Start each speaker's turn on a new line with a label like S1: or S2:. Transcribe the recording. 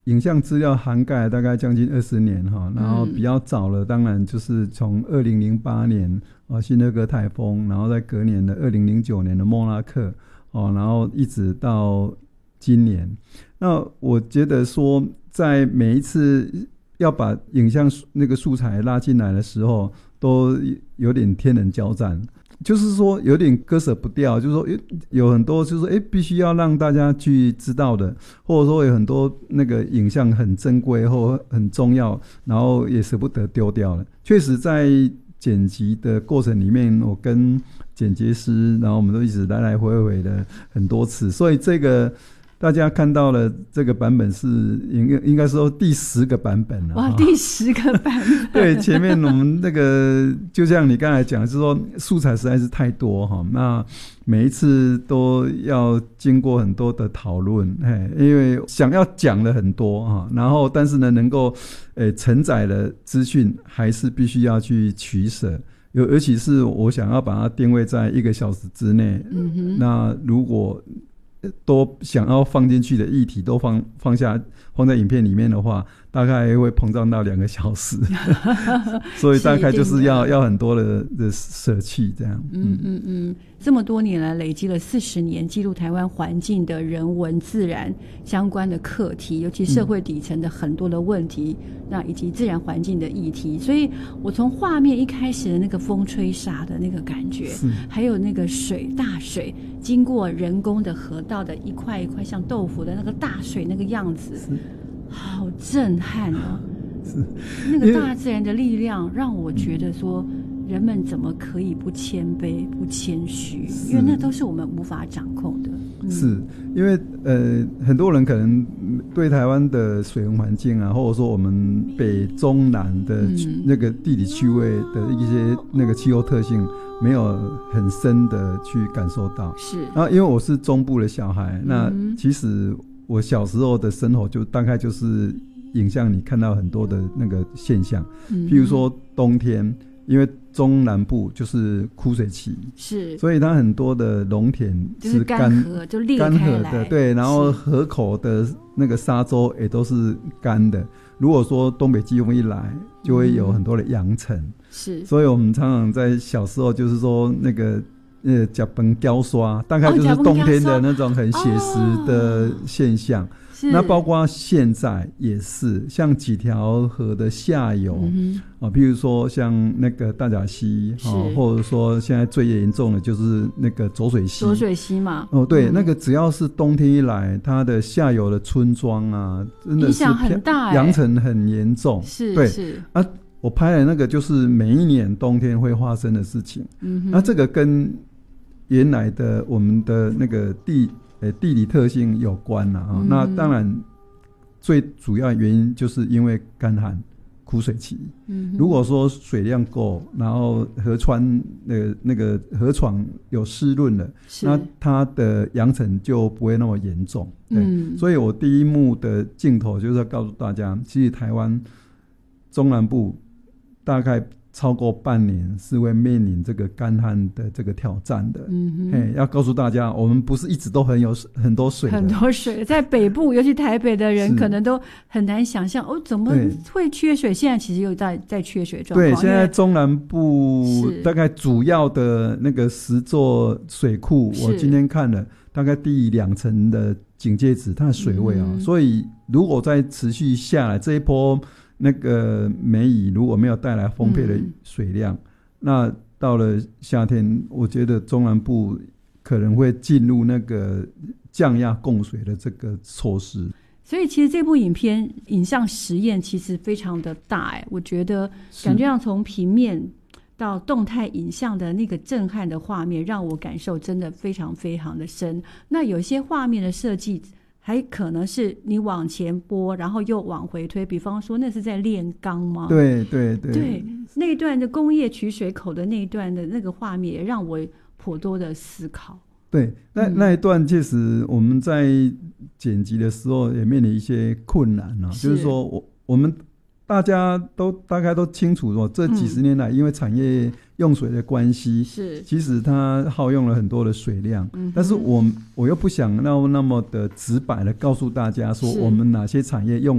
S1: 影像资料涵盖大概将近20年哈，然后比较早了，当然就是从2008年辛特哥台风，然后在隔年的2009年的莫拉克然后一直到今年。那我觉得说，在每一次要把影像那个素材拉进来的时候，都有点天人交战。就是说有点割舍不掉，就是说有很多就是说必须要让大家去知道的，或者说有很多那个影像很珍贵或很重要，然后也舍不得丢掉了。确实在剪辑的过程里面，我跟剪接师，然后我们都一直来来回回的很多次，所以这个大家看到了这个版本是应该说第10个版本了。
S2: 哇，第10个版本。
S1: 对，前面我们那个就像你刚才讲，是说素材实在是太多哈，那每一次都要经过很多的讨论，因为想要讲的很多哈，然后但是呢，能够承载的资讯还是必须要去取舍。尤其是我想要把它定位在1个小时之内，那如果都想要放进去的议题都放在影片里面的话，大概会膨胀到2个小时所以大概就是要很多的舍弃这样。
S2: 这么多年来累积了40年记录台湾环境的人文自然相关的课题，尤其社会底层的很多的问题，那以及自然环境的议题。所以我从画面一开始的那个风吹沙的那个感觉，还有那个大水经过人工的河道的一块一块像豆腐的那个大水那个样子，好震撼哦！那个大自然的力量让我觉得说，人们怎么可以不谦卑、不谦虚？因为那都是我们无法掌控的。
S1: 是因为很多人可能对台湾的水文环境啊，或者说我们北中南的那个地理区位的一些那个气候特性，没有很深的去感受到。
S2: 是。
S1: 然后因为我是中部的小孩，那其实我小时候的生活就大概就是影像你看到很多的那个现象，譬如说冬天，因为中南部就是枯水期，
S2: 是，
S1: 所以它很多的农田是
S2: 干涸，就裂开来
S1: 的，对，然后河口的那个沙洲也都是干的。如果说东北季风一来，就会有很多的扬尘，
S2: 是，
S1: 所以我们常常在小时候就是说那个甲苯胶刷，大概就是冬天的那种很写实的现象。那包括现在也是，像几条河的下游譬如说像那个大甲溪或者说现在最严重的就是那个浊水溪
S2: 嘛。
S1: 对，那个只要是冬天一来，它的下游的村庄啊，真的是
S2: 影响很大，
S1: 扬尘很严重。对啊，我拍的那个就是每一年冬天会发生的事情。那这个跟原来的我们的那个地理特性有关那当然最主要原因就是因为干旱枯水期。如果说水量够，然后河川那个河床有湿润了，那它的扬尘就不会那么严重。所以我第一幕的镜头就是要告诉大家，其实台湾中南部大概超过半年是会面临这个干旱的这个挑战的。要告诉大家，我们不是一直都很多水的，
S2: 很多水在北部，尤其台北的人可能都很难想象怎么会缺水。现在其实又在缺水状况。
S1: 对，现在中南部大概主要的那个10座水库，我今天看了大概第2层的警戒值，它的水位所以如果再持续下来，这一波那个梅雨如果没有带来丰沛的水量，那到了夏天，我觉得中南部可能会进入那个降压供水的这个措施。
S2: 所以其实这部影片影像实验其实非常的大我觉得感觉上从平面到动态影像的那个震撼的画面，让我感受真的非常非常的深。那有些画面的设计还可能是你往前拨，然后又往回推，比方说那是在炼钢吗？
S1: 对，
S2: 那一段的工业取水口的那一段的那个画面也让我颇多的思考。
S1: 对，那一段确实我们在剪辑的时候也面临一些困难就是说我们大家都大概都清楚说，这几十年来因为产业用水的关系，
S2: 是
S1: 其实它耗用了很多的水量，但是我又不想要那么的直白的告诉大家说我们哪些产业用